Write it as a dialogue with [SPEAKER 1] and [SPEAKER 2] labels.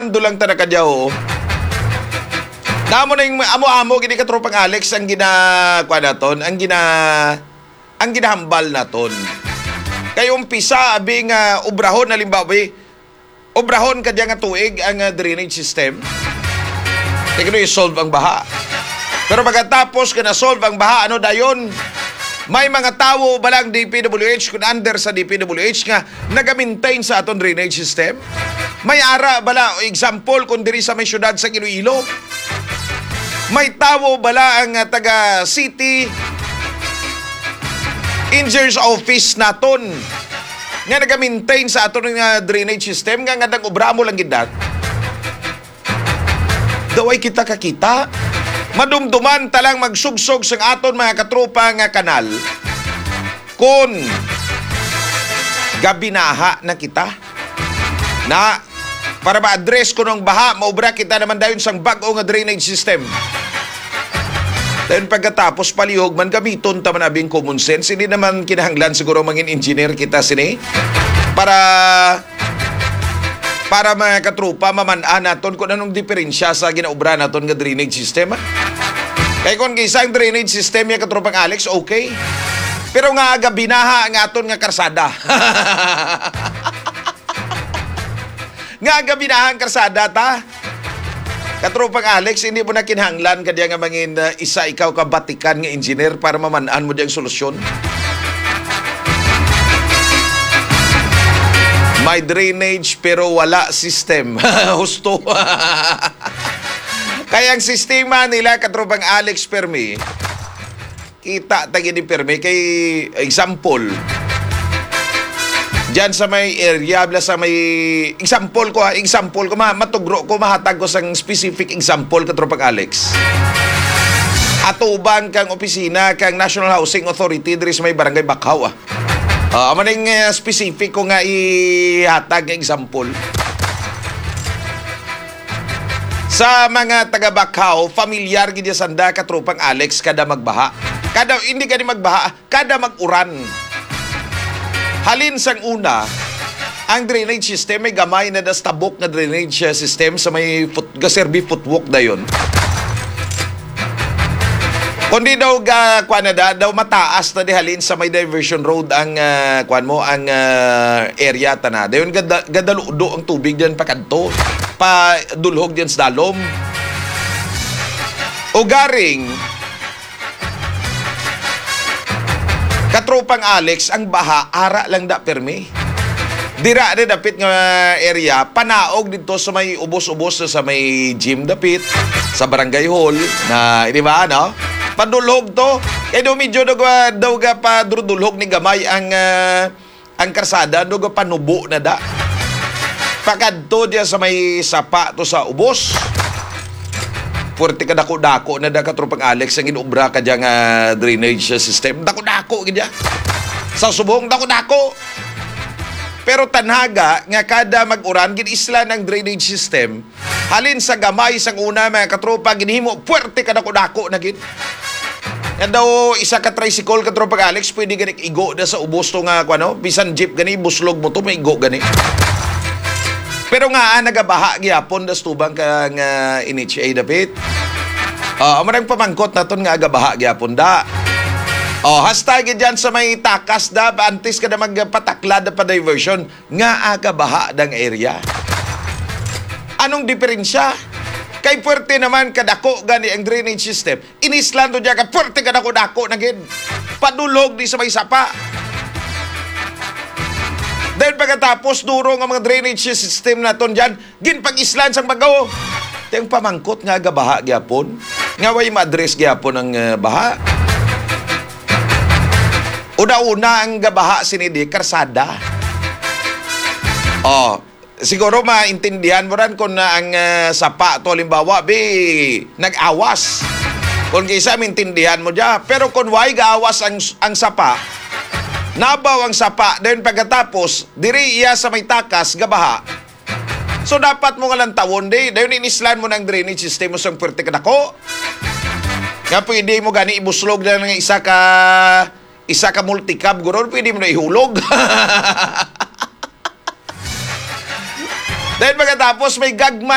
[SPEAKER 1] Nagpapando lang ta na kadyaw. Namo na yung amo-amo gini katropang Alex ang kwa naton, ang ginahambal naton. Kay umpisa abing obrahon halimbawa, obrahon kadya nga tuig ang drainage system. Tigno i-solve ang baha. Pero pagkatapos ka na-solve ang baha, ano dayon? May mga tao balang DPWH kung under sa DPWH nga nag-maintain sa aton drainage system. May ara bala, example, kung diri sa may syudad sa Iloilo. May tao bala ang taga city engineer's office naton nga nag-maintain sa aton drainage system nga nag-ubra mo lang gidat. Daway kita kakita. Madumduman talang magsugsog sa aton mga katropa nga kanal kung gabinaha na kita na para ma-address ko ng baha, maubra kita naman dayon sang bag-o nga drainage system. Dahil pagkatapos palihog man gamiton taman abing common sense, hindi naman kinahanglan siguro mangin engineer kita sini para mga katropa maman-an naton kung anong diferensya sa ginaubra naton nga drainage system. Kaya kung isang drainage system yung katropang Alex, okay. Pero nga binaha nga aton nga karsada. Nga binaha ang karsada ta. Katropang Alex, hindi mo na kinahanglan kadya nga mangin isa ikaw kabatikan nga engineer para maman-an mo diyang solusyon. May drainage pero wala system. Husto. Kaya ang sistema nila, katropang Alex Permi, kita tagi ni Permi, kay example, dyan sa may area, sa may, example ko, matugro ko, mahatag ko sang specific example, katropang Alex. Atuban kang opisina, kang National Housing Authority, diri sa may barangay Bakaw. Maning specific ko nga ihatag ng example. Sa mga taga-Bakaw, familiar gid sanda katropang Alex kada magbaha. Hindi gani magbaha, kada mag-uran. Halin sang una, ang drainage system may gamay na dastabok na drainage system sa may gaserbi footwalk dayon. Kundi daw daw mataas na dihalin sa may diversion road ang area tana. Dayon gadaludo ang tubig diyan pa kadto, pa dulhog diyan sa dalom. O garing katropang Alex ang baha ara lang da permi. Dira na dapit nga area panaog dito sa may ubos-ubos sa may gym dapit sa barangay hall na di ba no? Padulhog to. Kaya medyo daw pa drudulhog ni gamay ang karsada, daw panubo na da. Pakadto diya sa may sapa to sa ubos. Puwerte ka dako-dako na da katropang Alex ang inubra ka diyang drainage system. Dako-dako gidya. Sa subong, dako-dako. Pero tanhaga, nga kada mag-uran, ginisla ng drainage system, halin sa gamay sang una mga katropa, ginhimo, puwerte ka dako-dako na gid. Yan daw, isa ka tricycle katropang Alex, pwede ganik igo na sa ubos to nga, bisan jeep gani, buslog mo to, may igo gani. Pero nga, nagabaha gyapon das tubang kang NHA dapit. Amarang pamangkot naton nga agabaha gyapon da. Hashtag dyan sa may takas da, antes ka na magpatakla da pa diversion, nga agabaha dang area. Anong diferensya? Kay puwerte naman kadako gani ang drainage system. Inislando dyan ka, puwerte kadako-dako na gid. Padulog di sa may sapa. Dahil pagkatapos, duro nga mga drainage system naton dyan, ginpag-islan sang bagaw. Tiyang pamangkot nga gabaha gyapon. Nga way ma-address gyapon ang baha. Una-una ang gabaha sinidi, karsada. Siguro maintindihan mo rin kung ang sapa to, halimbawa, nag-awas. Kung kisa, maintindihan mo dyan. Pero kung way gaawas ang sapa, nabaw ang sapa, dahil pagkatapos, diri iya sa may takas, gabaha. So, dapat mo nga lang tawon, dahil inislan mo ng drainage system mo sa puwerte ka dako. Nga pwede mo gani ibuslog na ng isa ka multicab, guro, pwede mo na ihulog. Dahil pagkatapos, may gagmay